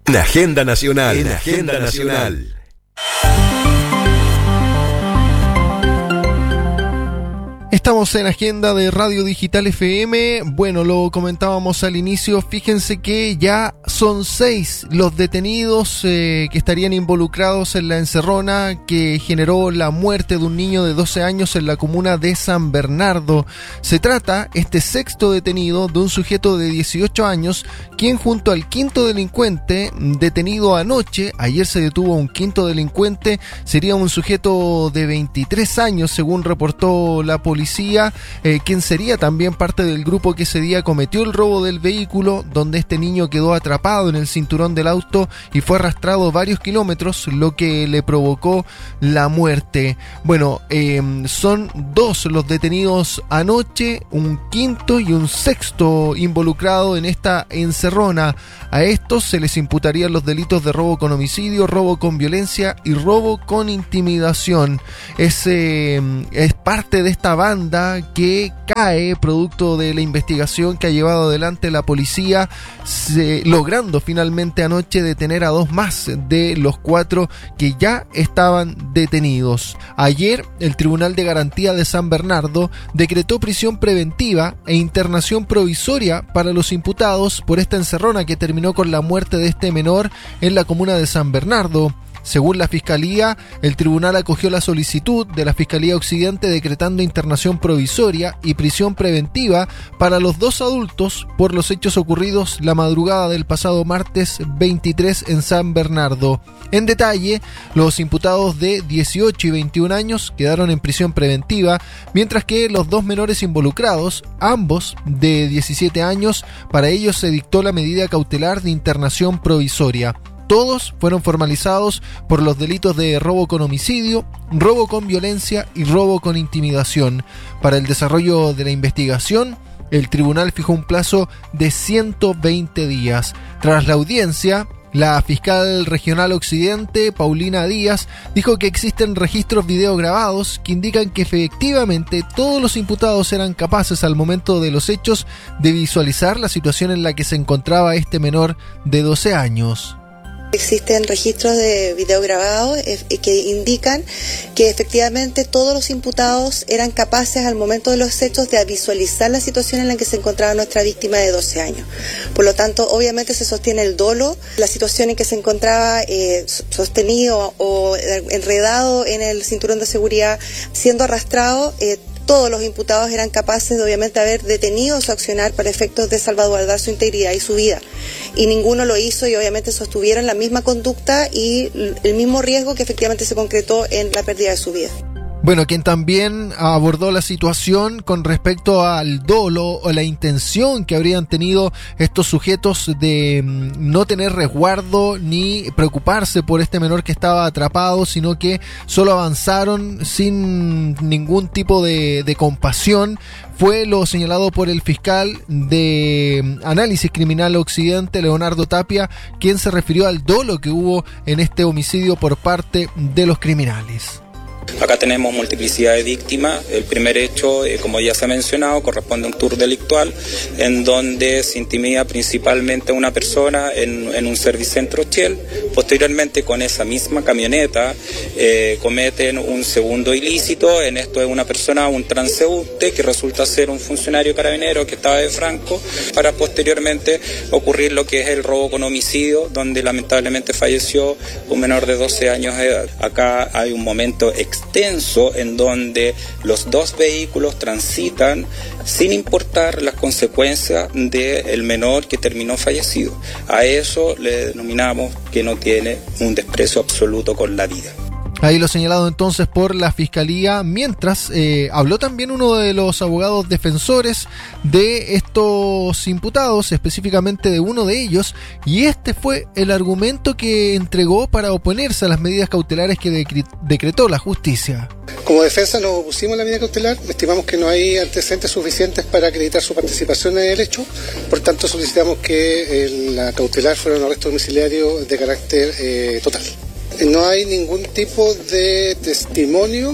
En Agenda Nacional. En Agenda Nacional. Estamos en Agenda de Radio Digital FM. Bueno, lo comentábamos al inicio. Fíjense que ya son 6 los detenidos que estarían involucrados en la encerrona que generó la muerte de un niño de 12 años en la comuna de San Bernardo. Se trata, este sexto detenido, de un sujeto de 18 años, quien junto al quinto delincuente detenido anoche, ayer se detuvo a un quinto delincuente, sería un sujeto de 23 años, según reportó la policía, quien sería también parte del grupo que ese día cometió el robo del vehículo, donde este niño quedó atrapado en el cinturón del auto y fue arrastrado varios kilómetros, lo que le provocó la muerte. Bueno, son 2 los detenidos anoche, un quinto y un sexto involucrado en esta encerrona. A estos se les imputarían los delitos de robo con homicidio, robo con violencia y robo con intimidación. Es parte de esta banda que cae producto de la investigación que ha llevado adelante la policía, logrando finalmente anoche detener a 2 más de los 4 que ya estaban detenidos. Ayer el Tribunal de Garantía de San Bernardo decretó prisión preventiva e internación provisoria para los imputados por esta encerrona que terminó con la muerte de este menor en la comuna de San Bernardo. Según la Fiscalía, el tribunal acogió la solicitud de la Fiscalía Occidente decretando internación provisoria y prisión preventiva para los 2 adultos por los hechos ocurridos la madrugada del pasado martes 23 en San Bernardo. En detalle, los imputados de 18 y 21 años quedaron en prisión preventiva, mientras que los 2 menores involucrados, ambos de 17 años, para ellos se dictó la medida cautelar de internación provisoria. Todos fueron formalizados por los delitos de robo con homicidio, robo con violencia y robo con intimidación. Para el desarrollo de la investigación, el tribunal fijó un plazo de 120 días. Tras la audiencia, la fiscal regional Occidente, Paulina Díaz, dijo que existen registros videograbados que indican que efectivamente todos los imputados eran capaces al momento de los hechos de visualizar la situación en la que se encontraba este menor de 12 años. Existen registros de video grabados que indican que efectivamente todos los imputados eran capaces al momento de los hechos de visualizar la situación en la que se encontraba nuestra víctima de 12 años. Por lo tanto, obviamente se sostiene el dolo, la situación en que se encontraba sostenido o enredado en el cinturón de seguridad, siendo arrastrado. Todos los imputados eran capaces de obviamente haber detenido su accionar para efectos de salvaguardar su integridad y su vida. Y ninguno lo hizo y obviamente sostuvieron la misma conducta y el mismo riesgo que efectivamente se concretó en la pérdida de su vida. Bueno, quien también abordó la situación con respecto al dolo o la intención que habrían tenido estos sujetos de no tener resguardo ni preocuparse por este menor que estaba atrapado, sino que solo avanzaron sin ningún tipo de compasión, fue lo señalado por el fiscal de Análisis Criminal Occidente, Leonardo Tapia, quien se refirió al dolo que hubo en este homicidio por parte de los criminales. Acá tenemos multiplicidad de víctimas. El primer hecho, como ya se ha mencionado, corresponde a un tour delictual en donde se intimida principalmente a una persona en un servicentro Shell. Posteriormente, con esa misma camioneta, cometen un segundo ilícito. En esto es una persona, un transeúnte, que resulta ser un funcionario carabinero que estaba de franco, para posteriormente ocurrir lo que es el robo con homicidio, donde lamentablemente falleció un menor de 12 años de edad. Acá hay un momento extenso en donde los 2 vehículos transitan sin importar las consecuencias del menor que terminó fallecido. A eso le denominamos que no tiene un desprecio absoluto con la vida. Ahí lo señalado entonces por la Fiscalía, mientras habló también uno de los abogados defensores de estos imputados, específicamente de uno de ellos, y este fue el argumento que entregó para oponerse a las medidas cautelares que decretó la justicia. Como defensa nos opusimos a la medida cautelar, estimamos que no hay antecedentes suficientes para acreditar su participación en el hecho, por tanto solicitamos que la cautelar fuera un arresto domiciliario de carácter total. No hay ningún tipo de testimonio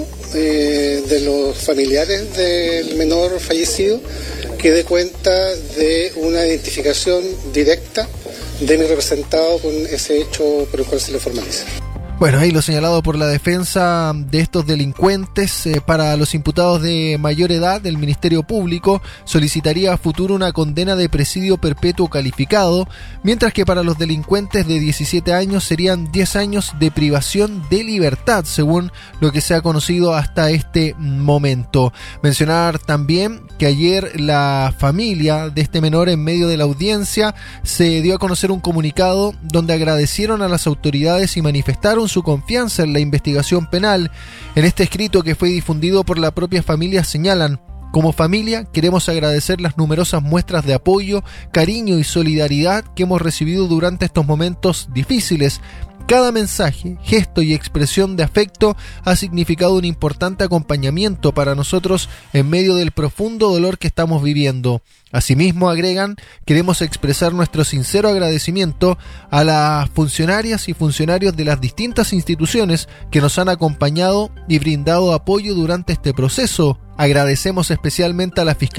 de los familiares del menor fallecido que dé cuenta de una identificación directa de mi representado con ese hecho por el cual se le formaliza. Bueno, ahí lo señalado por la defensa de estos delincuentes. Para los imputados de mayor edad, el Ministerio Público solicitaría a futuro una condena de presidio perpetuo calificado, mientras que para los delincuentes de 17 años serían 10 años de privación de libertad, según lo que se ha conocido hasta este momento. Mencionar también que ayer la familia de este menor, en medio de la audiencia, se dio a conocer un comunicado donde agradecieron a las autoridades y manifestaron su confianza en la investigación penal. En este escrito, que fue difundido por la propia familia, señalan: como familia queremos agradecer las numerosas muestras de apoyo, cariño y solidaridad que hemos recibido durante estos momentos difíciles. Cada mensaje, gesto y expresión de afecto ha significado un importante acompañamiento para nosotros en medio del profundo dolor que estamos viviendo. Asimismo, agregan, queremos expresar nuestro sincero agradecimiento a las funcionarias y funcionarios de las distintas instituciones que nos han acompañado y brindado apoyo durante este proceso. Agradecemos especialmente a la Fiscalía